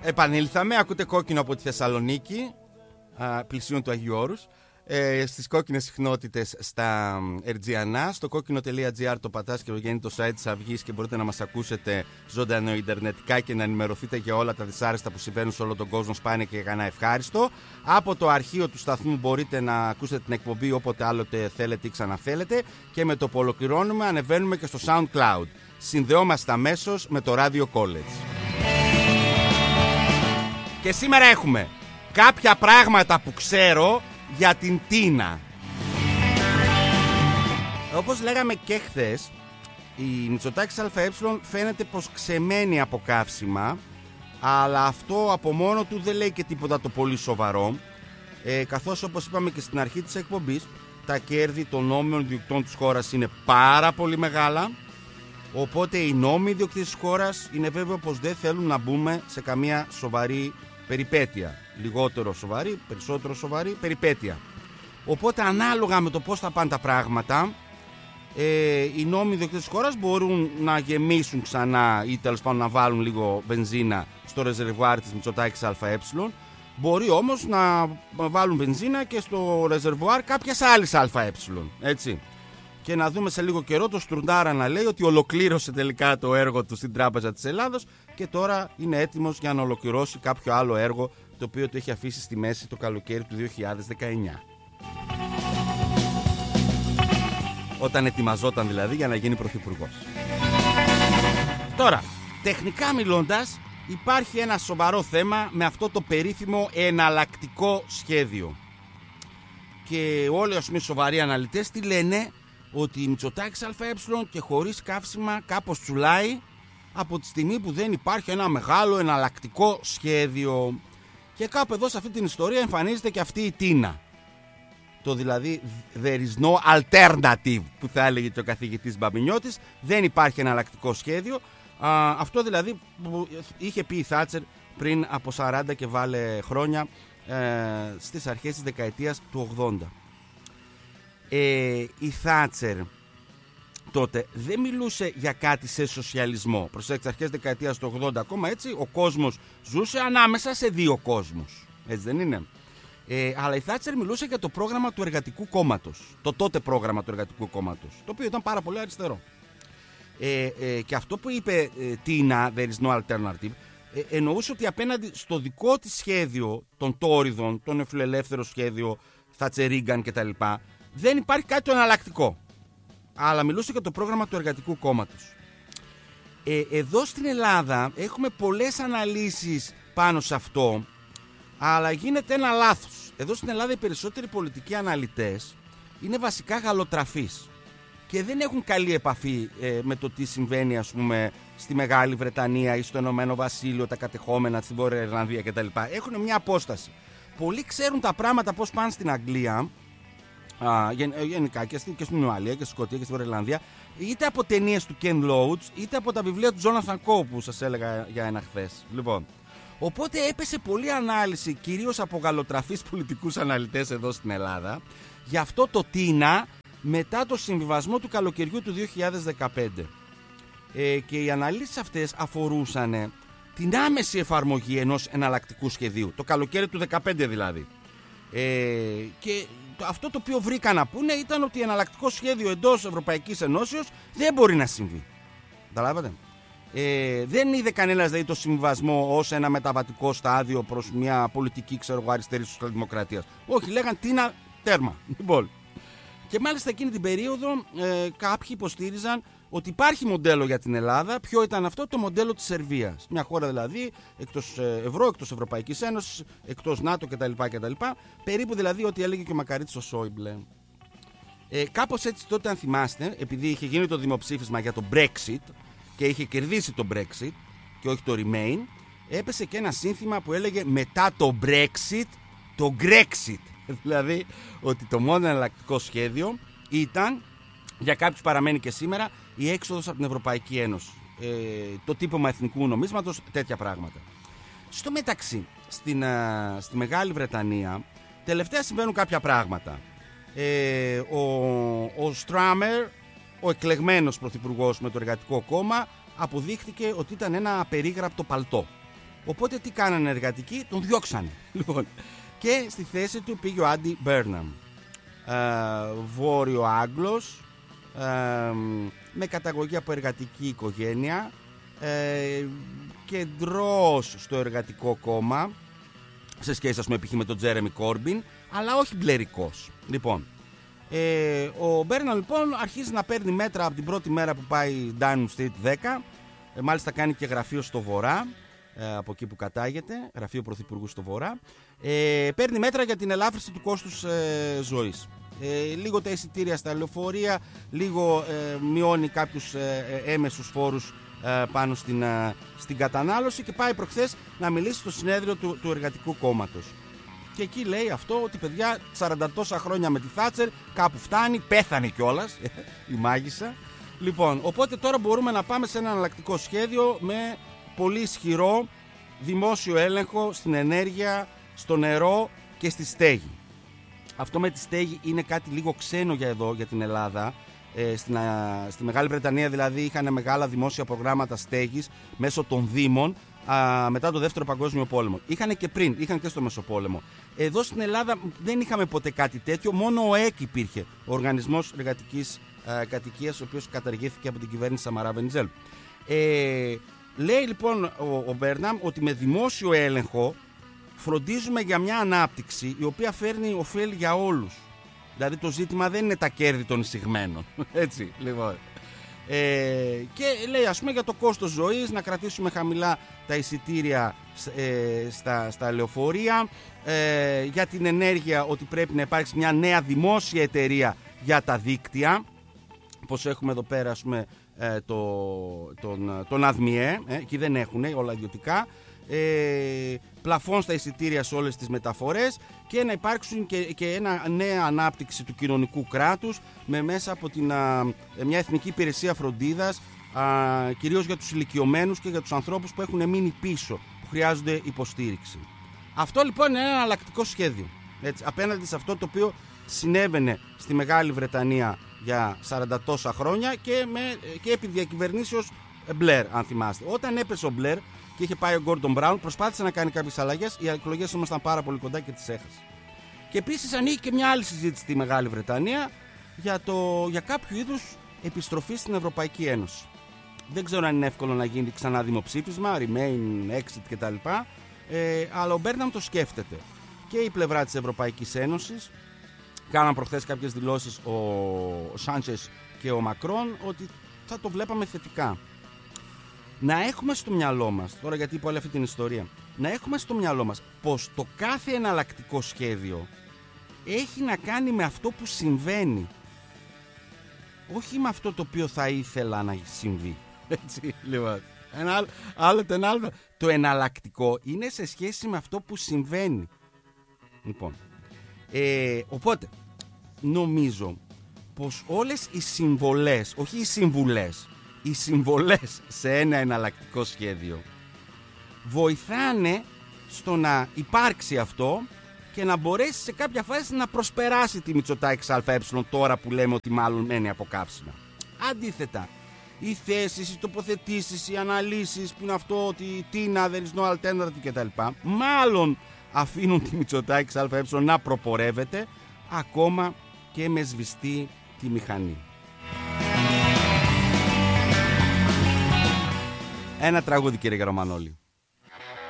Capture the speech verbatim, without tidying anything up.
Επανήλθαμε, ακούτε Κόκκινο από τη Θεσσαλονίκη, πλησίον του Αγίου Όρους. Ε, στις κόκκινες συχνότητες στα Ερτζιανά. Στο κόκκινο τελεία τζι άρ το πατάς και βγαίνει το site της Αυγής και μπορείτε να μας ακούσετε ζωντανό ιντερνετικά και να ενημερωθείτε για όλα τα δυσάρεστα που συμβαίνουν σε όλο τον κόσμο, σπάνια και κανένα ευχάριστο. Από το αρχείο του σταθμού μπορείτε να ακούσετε την εκπομπή όποτε άλλοτε θέλετε ή ξαναθέλετε. Και με το που ολοκληρώνουμε ανεβαίνουμε και στο SoundCloud. Συνδεόμαστε αμέσως με το Radio College. Και σήμερα έχουμε κάποια πράγματα που ξέρω για την Τίνα. Όπως λέγαμε και χθες, η Μητσοτάκης ΑΕ φαίνεται πως ξεμένει από καύσιμα, αλλά αυτό από μόνο του δεν λέει και τίποτα το πολύ σοβαρό, ε, καθώς όπως είπαμε και στην αρχή της εκπομπής, τα κέρδη των νόμιμων ιδιοκτητών της χώρας είναι πάρα πολύ μεγάλα, οπότε οι νόμιμοι ιδιοκτήτες της χώρας είναι βέβαιο πως δεν θέλουν να μπούμε σε καμία σοβαρή περιπέτεια. Λιγότερο σοβαρή, περισσότερο σοβαρή περιπέτεια. Οπότε ανάλογα με το πώς θα πάνε τα πράγματα, ε, οι νόμιμοι ιδιοκτήτες της χώρας μπορούν να γεμίσουν ξανά ή τέλος πάντων να βάλουν λίγο βενζίνα στο ρεζερβουάρ της Μητσοτάκης ΑΕ. Μπορεί όμως να βάλουν βενζίνα και στο ρεζερβουάρ κάποιας άλλης ΑΕ. Έτσι. Και να δούμε σε λίγο καιρό το Στουρνάρα να λέει ότι ολοκλήρωσε τελικά το έργο του στην Τράπεζα της Ελλάδος και τώρα είναι έτοιμος για να ολοκληρώσει κάποιο άλλο έργο το οποίο το έχει αφήσει στη μέση το καλοκαίρι του δύο χιλιάδες δεκαεννιά. Όταν ετοιμαζόταν δηλαδή για να γίνει πρωθυπουργός. Τώρα, τεχνικά μιλώντας, υπάρχει ένα σοβαρό θέμα με αυτό το περίφημο εναλλακτικό σχέδιο. Και όλοι ας πούμε σοβαροί αναλυτές τι λένε? Ότι η Μητσοτάκης ΑΕ και χωρίς καύσιμα κάπως τσουλάει από τη στιγμή που δεν υπάρχει ένα μεγάλο εναλλακτικό σχέδιο. Και κάπου εδώ σε αυτή την ιστορία εμφανίζεται και αυτή η Τίνα. Το δηλαδή there is no alternative που θα έλεγε και ο καθηγητής Μπαμπινιώτης. Δεν υπάρχει εναλλακτικό σχέδιο. Α, αυτό δηλαδή που είχε πει η Θάτσερ πριν από σαράντα και βάλε χρόνια, ε, στις αρχές της δεκαετίας του ογδόντα. Ε, η Θάτσερ τότε δεν μιλούσε για κάτι σε σοσιαλισμό. Προσέξτε, αρχές δεκαετίας του ογδόντα ακόμα έτσι ο κόσμος ζούσε ανάμεσα σε δύο κόσμους. Έτσι δεν είναι? Ε, αλλά η Θάτσερ μιλούσε για το πρόγραμμα του Εργατικού Κόμματος. Το τότε πρόγραμμα του Εργατικού Κόμματος. Το οποίο ήταν πάρα πολύ αριστερό. Ε, ε, και αυτό που είπε ε, Τίνα, there is no alternative, ε, εννοούσε ότι απέναντι στο δικό της σχέδιο των Τόριδων, το νεοφιλελεύθερο σχέδιο Θατσερίγκαν κτλ., δεν υπάρχει κάτι το εναλλακτικό. Αλλά μιλούσε για το πρόγραμμα του Εργατικού Κόμματος. Ε, εδώ στην Ελλάδα έχουμε πολλές αναλύσεις πάνω σε αυτό, αλλά γίνεται ένα λάθος. Εδώ στην Ελλάδα οι περισσότεροι πολιτικοί αναλυτές είναι βασικά γαλλοτραφείς και δεν έχουν καλή επαφή ε, με το τι συμβαίνει ας πούμε στη Μεγάλη Βρετανία ή στο Ηνωμένο Βασίλειο, τα κατεχόμενα, στη Βόρεια Ιρλανδία κτλ. Έχουν μια απόσταση. Πολλοί ξέρουν τα πράγματα πώς πάνε στην Αγγλία, α, γεν, γενικά και στην, και στην Ουαλία και στη Σκωτία και στη Βόρεια Ιρλανδία, είτε από ταινίες του Ken Loach είτε από τα βιβλία του Jonathan Coe που σας έλεγα για ένα χθες. Λοιπόν, οπότε έπεσε πολλή ανάλυση κυρίως από γαλλοτραφείς πολιτικούς αναλυτές εδώ στην Ελλάδα για αυτό το Τίνα μετά το συμβιβασμό του καλοκαιριού του δύο χιλιάδες δεκαπέντε. Ε, και οι αναλύσεις αυτές αφορούσαν την άμεση εφαρμογή ενός εναλλακτικού σχεδίου, το καλοκαίρι του δεκαπέντε δηλαδή. Ε, και αυτό το οποίο βρήκαν να πούνε ήταν ότι εναλλακτικό σχέδιο εντός Ευρωπαϊκής Ενώσεως δεν μπορεί να συμβεί. Καταλάβατε? Ε, δεν είδε κανένας δηλαδή το συμβιβασμό ως ένα μεταβατικό στάδιο προς μια πολιτική ξέρω, αριστερή σοσιαλδημοκρατίας. Όχι, λέγαν Τίνα τέρμα. Λοιπόν. Και μάλιστα εκείνη την περίοδο ε, κάποιοι υποστήριζαν ότι υπάρχει μοντέλο για την Ελλάδα. Ποιο ήταν αυτό? Το μοντέλο της Σερβίας. Μια χώρα δηλαδή εκτός ευρώ, εκτός Ευρωπαϊκής Ένωσης, εκτός ΝΑΤΟ κτλ. κτλ. Περίπου δηλαδή ό,τι έλεγε και ο Μακαρίτης ο Σόιμπλε. Ε, κάπως έτσι τότε, αν θυμάστε, επειδή είχε γίνει το δημοψήφισμα για το Brexit και είχε κερδίσει το Brexit και όχι το Remain, έπεσε και ένα σύνθημα που έλεγε μετά το Brexit το Grexit. Δηλαδή ότι το μόνο εναλλακτικό σχέδιο ήταν, για κάποιους παραμένει και σήμερα, η έξοδος από την Ευρωπαϊκή Ένωση. Ε, το τύπωμα εθνικού νομίσματος, τέτοια πράγματα. Στο μεταξύ, στην, α, στη Μεγάλη Βρετανία, τελευταία συμβαίνουν κάποια πράγματα. Ε, ο, ο Στράμερ, ο εκλεγμένος πρωθυπουργός με το Εργατικό Κόμμα, αποδείχθηκε ότι ήταν ένα απερίγραπτο παλτό. Οπότε τι κάνανε εργατικοί, τον διώξανε. Λοιπόν, και στη θέση του πήγε ο Άντι Μπέρναμ, ε, Βόρειο Άγγλος, ε, με καταγωγή από εργατική οικογένεια, ε, κεντρός στο εργατικό κόμμα, σε σχέση ας πούμε π.χ. με τον Τζέρεμι Κόρμπιν, αλλά όχι μπλερικός. Λοιπόν, ε, ο Μπέρναμ λοιπόν αρχίζει να παίρνει μέτρα από την πρώτη μέρα που πάει Downing Street δέκα, ε, μάλιστα κάνει και γραφείο στο βορρά, ε, από εκεί που κατάγεται, γραφείο πρωθυπουργού στο βορρά, ε, παίρνει μέτρα για την ελάφρυνση του κόστους ε, ζωής. Ε, λίγο τα εισιτήρια στα λεωφορεία, λίγο ε, μειώνει κάποιους ε, ε, έμεσους φόρους ε, πάνω στην, ε, στην κατανάλωση και πάει προχθές να μιλήσει στο συνέδριο του, του Εργατικού Κόμματος. Και εκεί λέει αυτό ότι παιδιά σαράντα τόσα χρόνια με τη Θάτσερ κάπου φτάνει, πέθανε κιόλας η μάγισσα. Λοιπόν, οπότε τώρα μπορούμε να πάμε σε ένα εναλλακτικό σχέδιο με πολύ ισχυρό δημόσιο έλεγχο στην ενέργεια, στο νερό και στη στέγη. Αυτό με τη στέγη είναι κάτι λίγο ξένο για εδώ, για την Ελλάδα. Ε, στην, α, στη Μεγάλη Βρετανία δηλαδή είχαν μεγάλα δημόσια προγράμματα στέγης μέσω των δήμων α, μετά το Δεύτερο Παγκόσμιο Πόλεμο. Είχαν και πριν, είχαν και στο Μεσοπόλεμο. Εδώ στην Ελλάδα δεν είχαμε ποτέ κάτι τέτοιο, μόνο ο ΕΚ υπήρχε, ο Οργανισμός Εργατικής α, Κατοικίας, ο οποίος καταργήθηκε από την κυβέρνηση Σαμαρά Βενιζέλου. Ε, λέει λοιπόν ο, ο Μπέρναμ ότι με δημόσιο έλεγχο φροντίζουμε για μια ανάπτυξη η οποία φέρνει ωφέλη για όλους. Δηλαδή το ζήτημα δεν είναι τα κέρδη των εισηγμένων. Έτσι, λοιπόν. Ε, και λέει ας πούμε για το κόστος ζωής να κρατήσουμε χαμηλά τα εισιτήρια ε, στα, στα λεωφορεία, ε, για την ενέργεια ότι πρέπει να υπάρξει μια νέα δημόσια εταιρεία για τα δίκτυα, πως έχουμε εδώ πέρα ας πούμε ε, το, τον, τον ΑΔΜΙΕ, ε, εκεί δεν έχουν όλα ιδιωτικά, ε, πλαφών στα εισιτήρια σε όλες τις μεταφορές και να υπάρξουν και, και ένα νέα ανάπτυξη του κοινωνικού κράτους με μέσα από την, α, μια εθνική υπηρεσία φροντίδας, α, κυρίως για τους ηλικιωμένους και για τους ανθρώπους που έχουν μείνει πίσω, που χρειάζονται υποστήριξη. Αυτό λοιπόν είναι ένα εναλλακτικό σχέδιο, έτσι, απέναντι σε αυτό το οποίο συνέβαινε στη Μεγάλη Βρετανία για σαράντα τόσα χρόνια και, με, και επί διακυβερνήσεως Μπλερ, αν θυμάστε. Όταν έπεσε ο Μπλερ και είχε πάει ο Γκόρντον Μπράουν, προσπάθησε να κάνει κάποιες αλλαγές, οι εκλογές όμως ήταν πάρα πολύ κοντά και τις έχασε. Και επίσης ανοίγει και μια άλλη συζήτηση στη Μεγάλη Βρετανία για, το, για κάποιο είδους επιστροφή στην Ευρωπαϊκή Ένωση. Δεν ξέρω αν είναι εύκολο να γίνει ξανά δημοψήφισμα, Remain, Exit κτλ. Ε, αλλά ο Μπέρναμ το σκέφτεται. Και η πλευρά της Ευρωπαϊκής Ένωσης, κάναν προχθές κάποιες δηλώσεις ο Σάντσες και ο Μακρόν ότι θα το βλέπαμε θετικά. Να έχουμε στο μυαλό μας, τώρα γιατί είπα όλη αυτή την ιστορία, να έχουμε στο μυαλό μας πως το κάθε εναλλακτικό σχέδιο έχει να κάνει με αυτό που συμβαίνει, όχι με αυτό το οποίο θα ήθελα να συμβεί. Έτσι, λοιπόν. Ένα άλλο, άλλο, το, ένα άλλο, το εναλλακτικό είναι σε σχέση με αυτό που συμβαίνει. Λοιπόν, ε, οπότε νομίζω πως όλες οι συμβολές, όχι οι συμβουλές, οι συμβολές σε ένα εναλλακτικό σχέδιο βοηθάνε στο να υπάρξει αυτό και να μπορέσει σε κάποια φάση να προσπεράσει τη Μητσοτάκη ΑΕ τώρα που λέμε ότι μάλλον μένει από καύσιμα. Αντίθετα, οι θέσεις, οι τοποθετήσεις, οι αναλύσεις που είναι αυτό ότι τίνα, there is no alternative κτλ. Μάλλον αφήνουν τη Μητσοτάκη ΑΕ να προπορεύεται ακόμα και με σβηστή τη μηχανή. Ένα τραγούδι, κύριε Καρομανόλη.